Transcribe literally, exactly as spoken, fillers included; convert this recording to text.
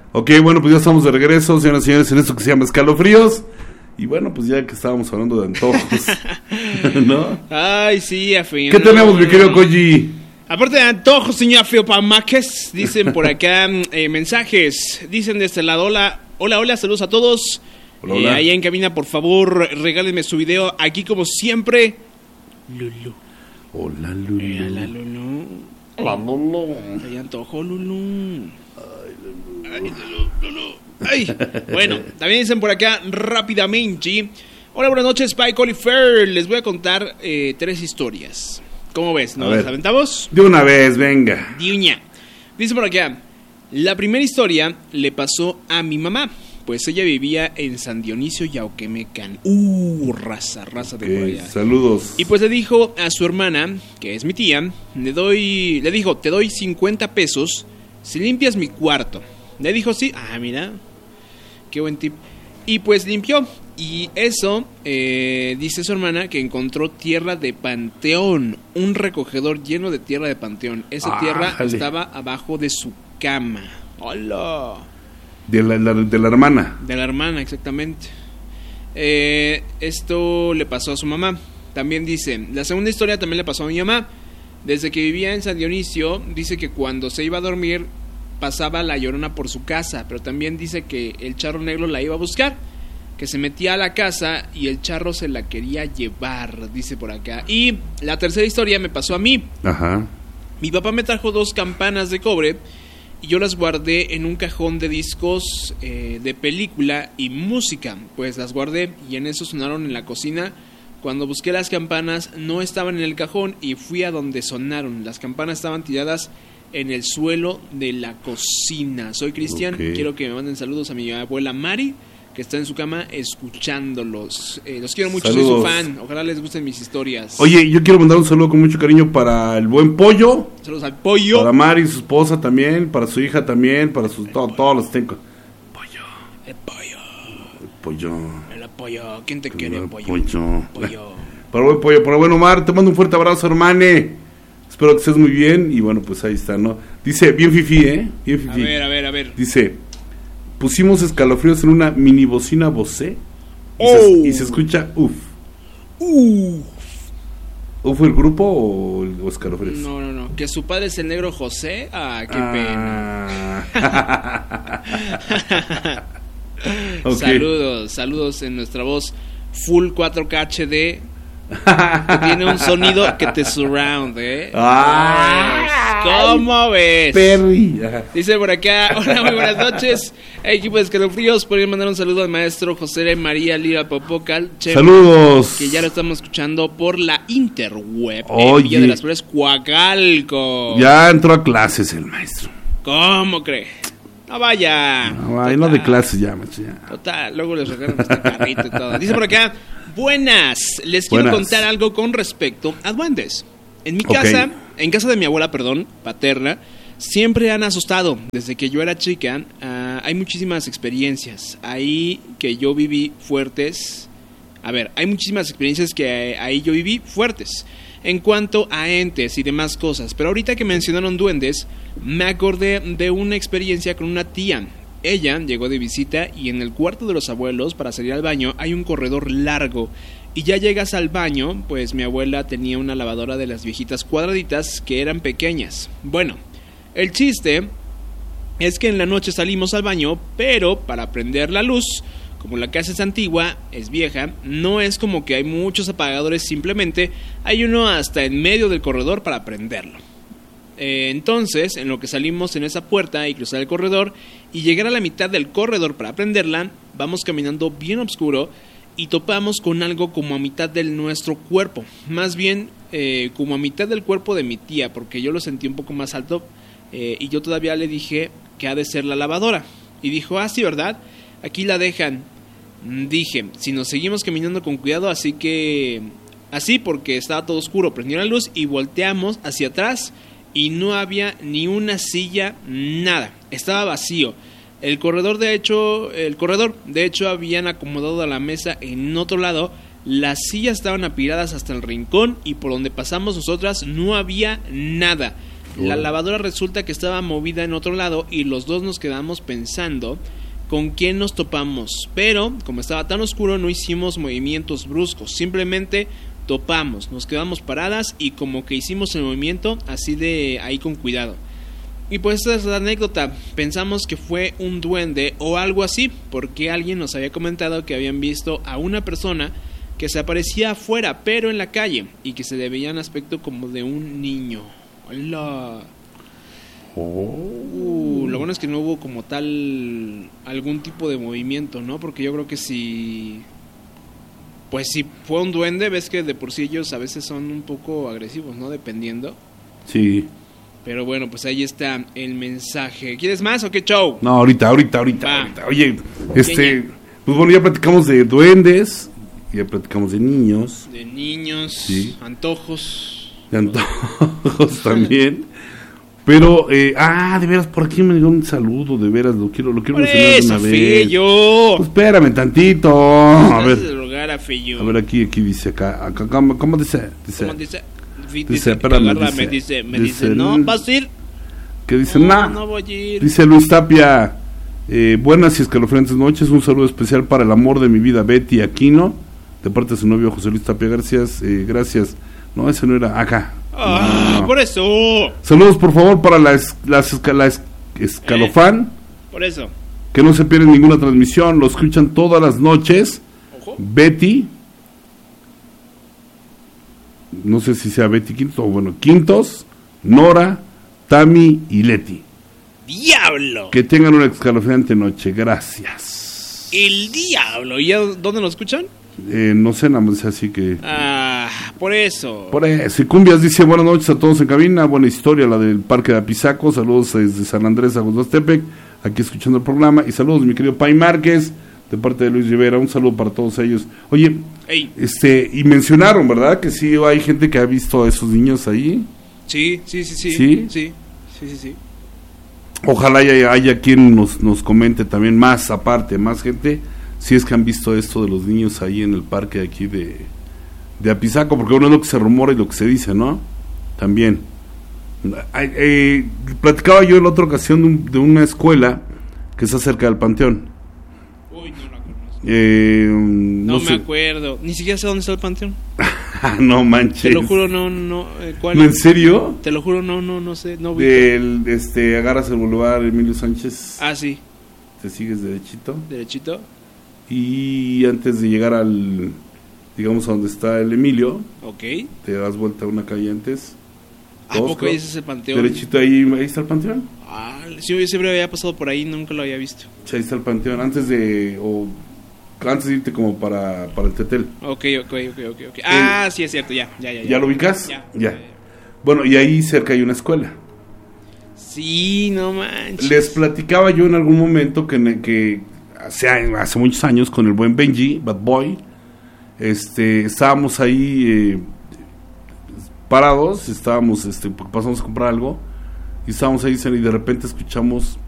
Ok, bueno, pues ya estamos de regreso, señoras y señores, en esto que se llama Escalofríos. Y bueno, pues ya que estábamos hablando de antojos, ¿no? Ay, sí, Afeo. ¿Qué tenemos, mi querido Koji? Aparte de antojos, señor Afeo Pamaques, dicen por acá eh, mensajes. Dicen de este lado, hola, hola, hola, saludos a todos. Hola, hola. Eh, ahí en cabina, por favor, regálenme su video. Aquí, como siempre, Lulu. Hola, Lulu. Hola, Lulu. Hola, Lulu. Hay antojo, Lulu. Ay, Lulu, Lulu. Ay, bueno, también dicen por acá rápidamente. Hola, buenas noches, Spike Oliver. Les voy a contar eh, tres historias. ¿Cómo ves? ¿Nos las aventamos? De una vez, venga. Diuña. Dice por acá, la primera historia le pasó a mi mamá, pues ella vivía en San Dionisio, Yauquemecan. Uh, raza, raza de por allá. Saludos. Y pues le dijo a su hermana, que es mi tía, le doy, le dijo, te doy cincuenta pesos si limpias mi cuarto. Le dijo sí, ah, mira, qué buen tip. Y pues limpió. Y eso, eh, dice su hermana, que encontró tierra de panteón. Un recogedor lleno de tierra de panteón. Esa ah, tierra jale. estaba abajo de su cama. ¡Hola! De la, la, de la hermana. De la hermana, exactamente. Eh, esto le pasó a su mamá. También dice, la segunda historia también le pasó a mi mamá. Desde que vivía en San Dionisio, dice que cuando se iba a dormir pasaba la Llorona por su casa, pero también dice que el charro negro la iba a buscar, que se metía a la casa y el charro se la quería llevar, dice por acá. Y la tercera historia me pasó a mí. Ajá. Mi papá me trajo dos campanas de cobre y yo las guardé en un cajón de discos eh, de película y música. Pues las guardé y en eso sonaron en la cocina. Cuando busqué las campanas no estaban en el cajón y fui a donde sonaron. Las campanas estaban tiradas en el suelo de la cocina. Soy Cristian, okay. Quiero que me manden saludos a mi abuela Mari, que está en su cama escuchándolos. Eh, los quiero mucho, saludos. Soy su fan. Ojalá les gusten mis historias. Oye, yo quiero mandar un saludo con mucho cariño para el buen Pollo. Saludos al Pollo. Para Mari, su esposa también, para su hija también, para sus to, todos los tengo. Pollo, el Pollo. El Pollo. El Pollo. ¿Quién te el quiere, Pollo? Pollo. Pollo. Para el buen Pollo, para el buen Omar, te mando un fuerte abrazo, hermane. Espero que estés muy bien. Y bueno, pues ahí está, ¿no? Dice, bien fifi, ¿eh? Bien fifi. A ver, a ver, a ver. Dice, pusimos escalofríos en una mini bocina Bose. Y, oh. se, y se escucha, uff. Uff. ¿Uf el grupo o, o escalofríos? No, no, no. Que su padre es el negro José. Ah, qué ah. pena. Okay. Saludos, saludos en nuestra voz full cuatro K H D. Que tiene un sonido que te surround, ¿eh? Ah, ¿Cómo ves? Perry. Dice por acá, hola, muy buenas noches. Equipo de Escalofríos, podrían mandar un saludo al maestro José María Lira Popocal. Che, saludos. Que ya lo estamos escuchando por la interweb. Oye. En Villa de las Flores, Coacalco. Ya entró a clases el maestro. ¿Cómo cree? No vaya. No vaya, no de clases ya, macho. Ya. Total, luego les regalan este carrito y todo. Dice por acá, buenas, les quiero buenas. contar algo con respecto a duendes. En mi casa, okay. en casa de mi abuela, perdón, paterna, siempre han asustado. Desde que yo era chica, uh, hay muchísimas experiencias ahí que yo viví fuertes. A ver, hay muchísimas experiencias que ahí yo viví fuertes en cuanto a entes y demás cosas. Pero ahorita que mencionaron duendes, me acordé de una experiencia con una tía. Ella llegó de visita y en el cuarto de los abuelos, para salir al baño, hay un corredor largo. Y ya llegas al baño, pues mi abuela tenía una lavadora de las viejitas cuadraditas que eran pequeñas. Bueno, el chiste es que en la noche salimos al baño, pero para prender la luz, como la casa es antigua, es vieja, no es como que hay muchos apagadores, simplemente hay uno hasta en medio del corredor para prenderlo. Eh, entonces, en lo que salimos en esa puerta y cruzar el corredor y llegar a la mitad del corredor para prenderla, vamos caminando bien oscuro y topamos con algo como a mitad de nuestro cuerpo, más bien eh, como a mitad del cuerpo de mi tía, porque yo lo sentí un poco más alto eh, y yo todavía le dije que ha de ser la lavadora. Y dijo, ah, sí, ¿verdad? Aquí la dejan. Dije, si nos seguimos caminando con cuidado, así que... Así porque estaba todo oscuro, prendió la luz y volteamos hacia atrás y no había ni una silla, nada. Estaba vacío. El corredor, de hecho, el corredor, de hecho, habían acomodado a la mesa en otro lado. Las sillas estaban apiladas hasta el rincón y por donde pasamos nosotras no había nada. La Bueno. lavadora resulta que estaba movida en otro lado y los dos nos quedamos pensando con quién nos topamos. Pero, como estaba tan oscuro, no hicimos movimientos bruscos. Simplemente topamos, nos quedamos paradas y como que hicimos el movimiento así de ahí con cuidado. Y pues esa es la anécdota. Pensamos que fue un duende o algo así, porque alguien nos había comentado que habían visto a una persona que se aparecía afuera, pero en la calle, y que se le veía un aspecto como de un niño. ¡Hola! Oh. Uh, lo bueno es que no hubo como tal algún tipo de movimiento, ¿no? Porque yo creo que si... Pues si fue un duende, ves que de por sí ellos a veces son un poco agresivos, ¿no? Dependiendo. Sí. Pero bueno, pues ahí está el mensaje. ¿Quieres más o qué show? No, ahorita, ahorita, ahorita, Va. ahorita. Oye, este, Ñaña. pues bueno, ya platicamos de duendes, ya platicamos de niños, De niños, Sí. antojos. de antojos también. Pero, eh, ah, de veras, por aquí me dio un saludo, de veras, lo quiero, lo quiero Por mencionar de eso, una vez. Feyo. Pues espérame tantito. A ver, de rogar a Feyo. a ver, aquí, aquí dice acá, acá, ¿cómo, cómo dice? Dice, ¿Cómo dice? dice, Dice, espérame, agarra, dice, me dice, me dice, dice, no, ¿vas a ir? que dice, No, nah. no voy a ir. Dice Luis Tapia, eh, buenas y escalofriantes noches, un saludo especial para el amor de mi vida, Betty Aquino, de parte de su novio José Luis Tapia García, eh, gracias. No, ese no era, acá. Ah, No. por eso, Saludos por favor para la, es- las esca- la es- escalofán, por eso. que no se pierden ninguna transmisión, lo escuchan todas las noches. Ojo. Betty, no sé si sea Betty Quintos o bueno, Quintos, Nora, Tami y Leti. ¡Diablo! Que tengan una escalofriante noche, gracias. El diablo. ¿Y ya dónde lo escuchan? Eh, no sé, nada más así que... Ah, por eso. Por eso, y Cumbias dice, buenas noches a todos en cabina, buena historia la del Parque de Apizaco, saludos desde San Andrés a Tepec, aquí escuchando el programa, y saludos mi querido Pai Márquez, de parte de Luis Rivera, un saludo para todos ellos. Oye, Ey, este, y mencionaron, ¿verdad? Que sí hay gente que ha visto a esos niños ahí. sí, sí, sí, sí. ¿Sí? Sí, sí, sí, sí. Ojalá haya, haya quien nos, nos comente también más aparte, más gente, si es que han visto esto de los niños ahí en el parque de aquí de, de Apizaco, porque uno es lo que se rumora y lo que se dice, ¿no? También. Ay, eh, platicaba yo en la otra ocasión de, un- de una escuela que está cerca del Panteón. Uy, no la conozco. Eh, No, no me sé. acuerdo. Ni siquiera sé dónde está el panteón. No manches. Te lo juro, no, no. eh, ¿Cuál? ¿No, en serio? Te lo juro, no, no, no sé. No ubico. Del, este, agarras el boulevard Emilio Sánchez, Ah, sí. te sigues derechito. Derechito. Y antes de llegar al, digamos, a donde está el Emilio, Ok. te das vuelta a una calle antes. ¿A dos, poco creo. ese es el panteón? Derechito ahí, ahí está el panteón. Ah, sí, yo siempre había pasado por ahí, nunca lo había visto. Sí, ahí está el panteón, antes de, o antes de irte como para, para el Tetel. Ok, ok, ok, ok. okay. Ah, sí, es cierto, ya, ya, ya. ¿Ya lo ubicas? Ya. Ya. Bueno, y ahí cerca hay una escuela. Sí, no manches. Les platicaba yo en algún momento que, ne- que hace, hace muchos años con el buen Benji, Bad Boy, este, estábamos ahí eh, parados, estábamos, este, porque pasamos a comprar algo, y estábamos ahí y de repente escuchamos